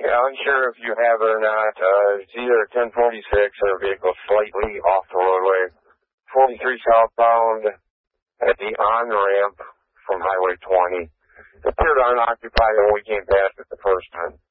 unsure if you have it or not. It's either a 1046 or a vehicle slightly off the roadway. 43 southbound at the on-ramp from Highway 20. It appeared unoccupied when we came past it the first time.